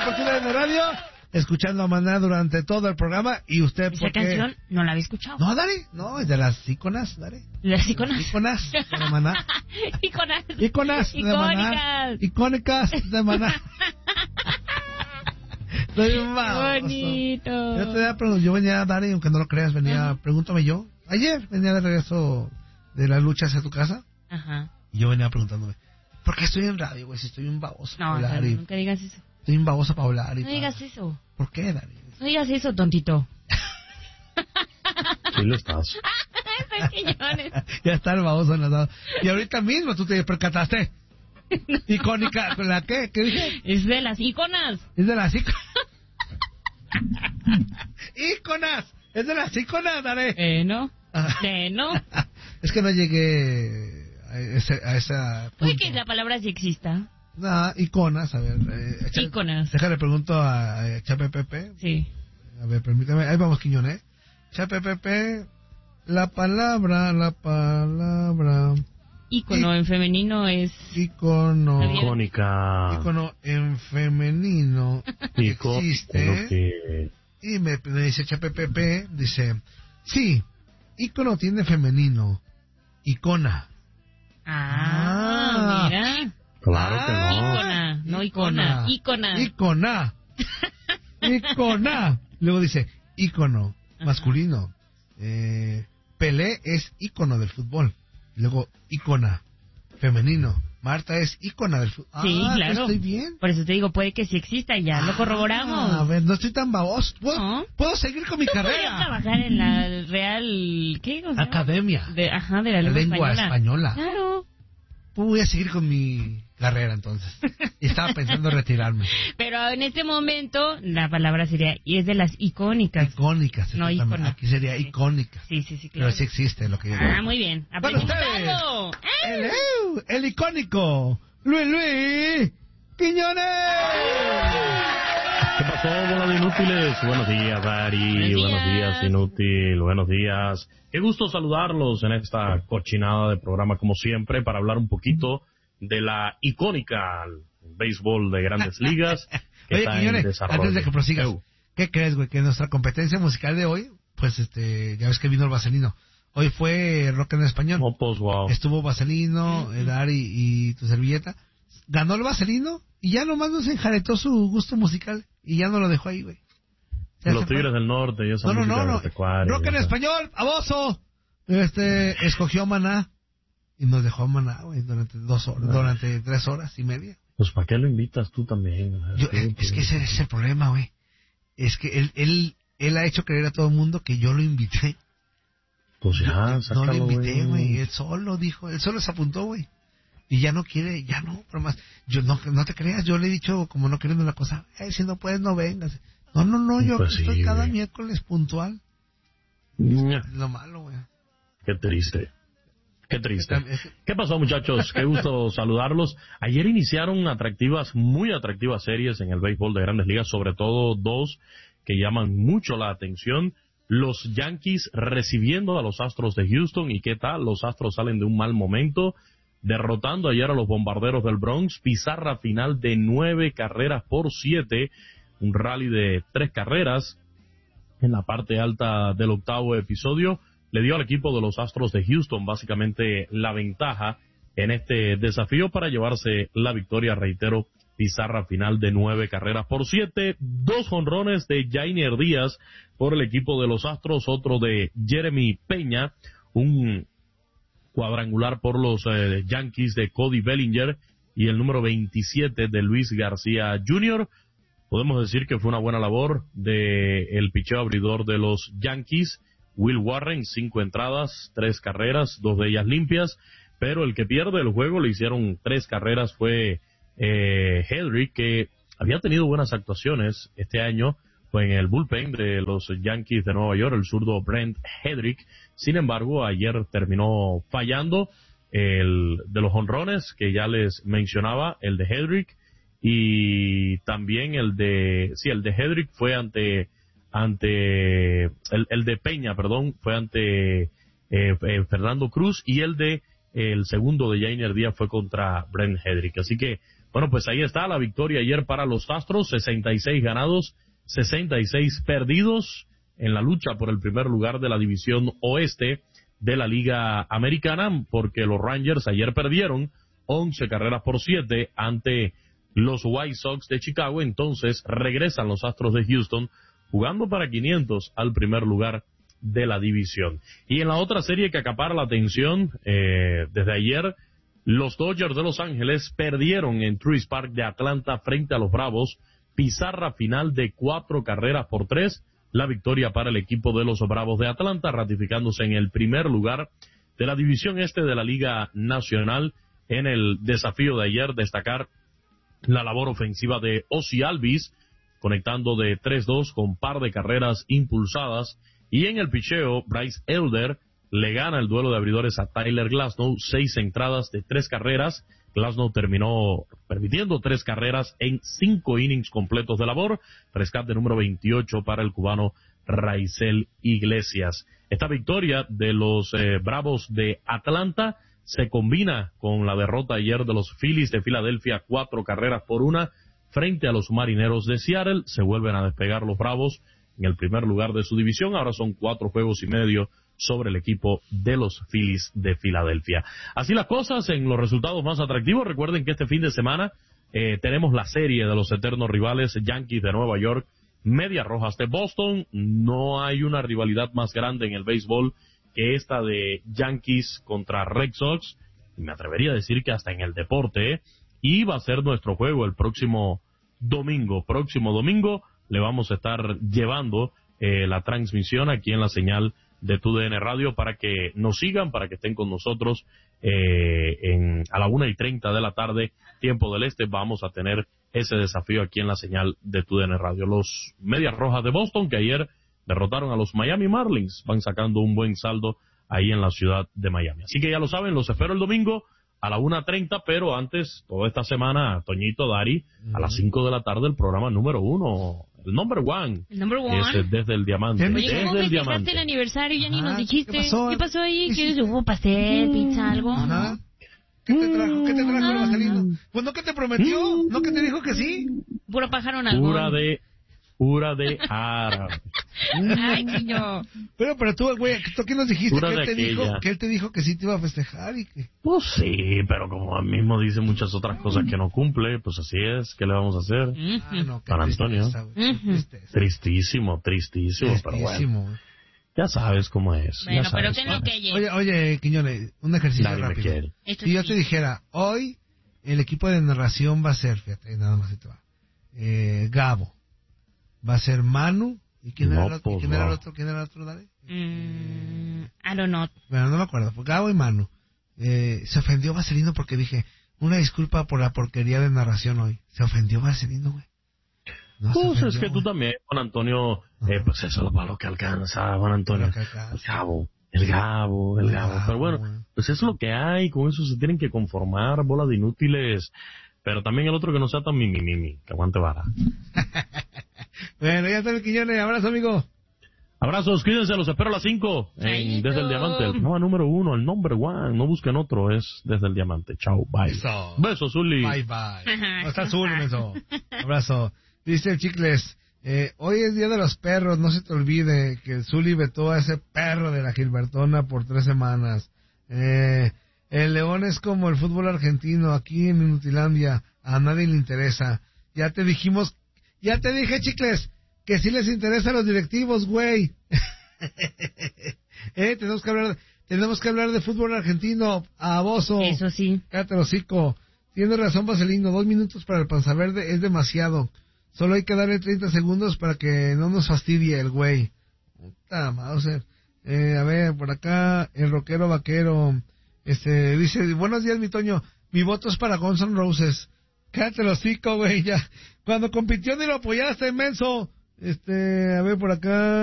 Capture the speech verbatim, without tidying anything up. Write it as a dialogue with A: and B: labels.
A: porque en la radio, escuchando a Maná durante todo el programa, y usted,
B: Esa
A: porque...
B: canción no la había escuchado.
A: No, Dari, no, es de las íconas, Dari.
B: ¿Las íconas?
A: Íconas de Maná.
B: Íconas.
A: Íconas de Maná.
B: Icónicas.
A: Icónicas de Maná. Estoy un baboso.
B: Bonito.
A: Yo, te había, yo venía, Dari, aunque no lo creas, venía, uh-huh. pregúntame yo. Ayer venía de regreso de la lucha hacia tu casa.
B: Ajá.
A: Y yo venía preguntándome, ¿por qué estoy en radio, güey? Si estoy un baboso
B: no,
A: para hablar. No,
B: nunca digas eso.
A: Estoy un baboso para hablar. Y
B: no
A: para...
B: digas eso.
A: ¿Por qué, Dari?
B: No digas eso, tontito.
C: Sí lo estás.
A: Ya está el baboso enlazado. Y ahorita mismo tú te percataste. No. Icónica, ¿la qué? ¿Qué dije?
B: Es de las íconas.
A: Es de las íconas. ¡Íconas! Es de las íconas, Daré.
B: Eh, no. Eh, no.
A: Es que no llegué a, ese, a esa...
B: Puede que la palabra sí exista.
A: No, iconas, a ver. Eh,
B: Íconas.
A: Déjale pregunto a, a Chape Pepe.
B: Sí.
A: A ver, permítame. Ahí vamos, Quiñón, ¿eh? Chape Pepe, la palabra, la palabra...
B: Ícono I, en femenino es...
A: Ícono...
C: Icónica.
A: Ícono en femenino existe.
C: Que...
A: Y me, me dice Chape Pepe, dice... Sí, ícono tiene femenino. Icona.
B: Ah, ah mira.
C: Claro que no.
B: Icona, no icona. Icona.
A: Icona. Icona. Luego dice, ícono, masculino. Eh, Pelé es ícono del fútbol. Luego, ícona, femenino. Marta es ícona del fútbol.
B: Sí,
A: ah,
B: claro.
A: ¿estoy bien?
B: Por eso te digo, puede que sí exista y ya ah, lo corroboramos.
A: A ver, no estoy tan baboso. ¿Puedo, ¿no? ¿puedo seguir con mi
B: ¿Tú
A: carrera?
B: Puedes trabajar en la Real... ¿Qué? O sea,
A: Academia.
B: De, ajá, de la,
A: la
B: lengua,
A: lengua española.
B: española. Claro.
A: Voy a seguir con mi carrera entonces. Y estaba pensando en retirarme.
B: Pero en este momento la palabra sería, y es de las icónicas.
A: Icónicas.
B: No ícono.
A: Aquí sería
B: sí.
A: icónica.
B: Sí, sí, sí, claro.
A: Pero sí existe lo que yo
B: Ah, muy bien.
A: Para ustedes, el, el icónico Luis Luis Quiñones.
C: ¿Qué pasó, bola de inútiles? Buenos días, Dari.
B: Buenos días.
C: Buenos días, inútil. Buenos días. Qué gusto saludarlos en esta cochinada de programa, como siempre, para hablar un poquito de la icónica béisbol de Grandes Ligas que
A: Oye,
C: está
A: Quiñones,
C: en desarrollo.
A: antes de que prosigas, uh. ¿qué crees, güey? Que nuestra competencia musical de hoy, pues, este, ya ves que vino el Vaselino. Hoy fue rock en español.
C: Oh, pues, wow.
A: Estuvo Vaselino, mm-hmm. Dari y tu servilleta. Ganó el Vaselino y ya nomás nos enjaretó su gusto musical y ya no lo dejó ahí, güey.
C: Los Tigres fue. del Norte y esa
A: no,
C: música
A: no, no,
C: no.
A: Rock en español, ¡aboso! Este, escogió Maná y nos dejó Maná, güey, durante dos horas, no. durante tres horas y media.
C: Pues, ¿para qué lo invitas tú también?
A: Yo, es, es que ese es el problema, güey. Es que él, él, él ha hecho creer a todo el mundo que yo lo invité.
C: Pues ya,
A: yo,
C: sácalo,
A: no lo invité,
C: güey.
A: güey. Él solo dijo, él solo se apuntó, güey. Y ya no quiere, ya no, pero más, yo no, no te creas, yo le he dicho como no queriendo una cosa, eh, si no puedes no vengas. No, no, no, yo
C: pues
A: estoy
C: sí,
A: cada
C: güey.
A: miércoles puntual.
C: Ya.
A: Es lo malo, güey.
C: Qué triste. Qué triste. ¿Qué pasó, muchachos? Qué gusto saludarlos. Ayer iniciaron atractivas, muy atractivas series en el béisbol de Grandes Ligas, sobre todo dos que llaman mucho la atención. Los Yankees recibiendo a los Astros de Houston. ¿Y qué tal? Los Astros salen de un mal momento, derrotando ayer a los Bombarderos del Bronx. Pizarra final de nueve carreras por siete. Un rally de tres carreras en la parte alta del octavo episodio. Le dio al equipo de los Astros de Houston básicamente la ventaja en este desafío para llevarse la victoria, reitero, pizarra final de nueve carreras por siete, dos jonrones de Yainer Díaz por el equipo de los Astros, otro de Jeremy Peña, un cuadrangular por los eh, Yankees de Cody Bellinger y el número veintisiete de Luis García junior Podemos decir que fue una buena labor de el picheo abridor de los Yankees, Will Warren, cinco entradas, tres carreras, dos de ellas limpias, pero el que pierde el juego le hicieron tres carreras fue eh, Hedrick, que había tenido buenas actuaciones este año, fue en el bullpen de los Yankees de Nueva York, el zurdo Brent Hedrick. Sin embargo, ayer terminó fallando el de los jonrones que ya les mencionaba, el de Hedrick, y también el de, sí, el de Hedrick fue ante, ante, el, el de Peña, perdón, fue ante eh, eh, Fernando Cruz, y el de el segundo de Yainer Díaz fue contra Brent Hedrick. Así que, bueno, pues ahí está la victoria ayer para los Astros, sesenta y seis ganados, sesenta y seis perdidos en la lucha por el primer lugar de la división oeste de la Liga Americana, porque los Rangers ayer perdieron once carreras por siete ante los White Sox de Chicago. Entonces regresan los Astros de Houston jugando para quinientos al primer lugar de la división. Y en la otra serie que acapara la atención eh, desde ayer, los Dodgers de Los Ángeles perdieron en Truist Park de Atlanta frente a los Bravos, pizarra final de cuatro carreras por tres, la victoria para el equipo de los Bravos de Atlanta, ratificándose en el primer lugar de la división este de la Liga Nacional. En el desafío de ayer, destacar la labor ofensiva de Ozzie Albies, conectando de tres dos con par de carreras impulsadas, y en el picheo, Bryce Elder le gana el duelo de abridores a Tyler Glasnow, seis entradas de tres carreras. Glasnow terminó permitiendo tres carreras en cinco innings completos de labor, rescate número veintiocho para el cubano Raisel Iglesias. Esta victoria de los eh, Bravos de Atlanta se combina con la derrota ayer de los Phillies de Filadelfia, cuatro carreras por una, frente a los Marineros de Seattle. Se vuelven a despegar los Bravos en el primer lugar de su división, ahora son cuatro juegos y medio sobre el equipo de los Phillies de Filadelfia. Así las cosas en los resultados más atractivos. Recuerden que este fin de semana eh, tenemos la serie de los eternos rivales, Yankees de Nueva York, Medias Rojas de Boston. No hay una rivalidad más grande en el béisbol que esta de Yankees contra Red Sox, y me atrevería a decir que hasta en el deporte, ¿eh? Y va a ser nuestro juego el próximo domingo. Próximo domingo le vamos a estar llevando eh, la transmisión aquí en la señal de T U D N Radio para que nos sigan, para que estén con nosotros eh, en, a la una y treinta de la tarde, tiempo del este. Vamos a tener ese desafío aquí en la señal de T U D N Radio. Los Medias Rojas de Boston, que ayer derrotaron a los Miami Marlins, van sacando un buen saldo ahí en la ciudad de Miami. Así que ya lo saben, los espero el domingo a la una treinta, pero antes, toda esta semana, Toñito, Dari, uh-huh. a las cinco de la tarde, el programa número uno, el number one.
B: El number one.
C: Es desde el diamante.
B: Oye,
C: desde
B: ¿cómo
C: el
B: festejaste
C: diamante.
B: el aniversario? Ya ni nos dijiste.
A: ¿Qué pasó?
B: ¿Qué pasó ahí? ¿Qué hubo? ¿Pastel, pizza, algo?
A: Nada. ¿Qué te trajo? ¿Qué te trajo el Marcelino? Pues no que te prometió, no que te dijo que sí.
B: Puro pájaro en algo.
C: Pura de... Pura de árabe.
B: Ay, niño.
A: Pero, pero tú, güey, ¿tú qué nos dijiste?
C: Pura
A: Que
C: de
A: él, te dijo,
C: aquella.
A: que él te dijo que sí te iba a festejar y que...
C: Pues sí, pero como él mismo dice muchas otras cosas que no cumple, pues así es. ¿Qué le vamos a hacer?
A: Ah, no, qué
C: San Antonio.
A: tristeza, güey, qué tristeza.
C: Tristísimo, tristísimo, pero bueno.
A: Tristísimo, güey.
C: Ya sabes cómo es.
B: Bueno,
C: ya
B: pero
C: sabes
B: ten
C: cómo
B: lo que
C: es.
B: llegue.
A: Oye, oye, Quiñones, un ejercicio
C: Nadie me
A: rápido.
C: quiere.
B: Esto
A: Si yo
B: sí.
A: te dijera, hoy el equipo de narración va a ser, fíjate, nada más ahí te va, eh, Gabo, va a ser Manu, ¿y quién,
C: No,
A: era, el otro?
C: pues,
A: ¿Quién era el
C: no.
A: otro? ¿Quién era el otro, dale?
B: Mm, I don't know.
A: Bueno, no me acuerdo, fue Gabo y Manu. Eh, se ofendió Marcelino porque dije, una disculpa por la porquería de narración hoy. Se ofendió Marcelino, güey. No se
C: Pues
A: ofendió,
C: es que tú
A: güey.
C: también, Juan Antonio, eh, pues eso es para lo que alcanza, Juan Antonio.
A: Para lo que alcanza.
C: El Gabo, el Gabo, el
A: El
C: Gabo.
A: Gabo,
C: Pero bueno,
A: güey.
C: pues es lo que hay, con eso se tienen que conformar, bola de inútiles. Pero también el otro que no sea tan mimi, mimi, que aguante vara.
A: Bueno, ya está el Quiñones, abrazo, amigo.
C: Abrazos, cuídense, los espero a las cinco en
B: Chaito.
C: Desde el Diamante, el programa número uno, el number one. No busquen otro, es Desde el Diamante. Chao, bye.
A: Eso.
C: Besos, Zuli.
A: Bye, bye. No está azul, eso. Abrazo. Dice el Chicles, eh, hoy es Día de los Perros, no se te olvide que el Zuli vetó a ese perro de la Gilbertona por tres semanas. Eh, el León es como el fútbol argentino, aquí en Inutilandia, a nadie le interesa. Ya te dijimos, ya te dije, Chicles, que sí les interesa a los directivos, güey. eh, tenemos que hablar, tenemos que hablar de fútbol argentino, a Bozo.
B: Eso sí.
A: Cállate el hocico. Tiene razón, Vaselino. Dos minutos para el Panza Verde es demasiado. Solo hay que darle treinta segundos para que no nos fastidie el güey. Puta Mauser. Eh, a ver, por acá, el rockero vaquero. Este, dice, buenos días, mi Toño. Mi voto es para Guns N' Roses. Cállate el hocico, güey, ya. Cuando compitió ni lo apoyaste, menso. Este, a ver, por acá.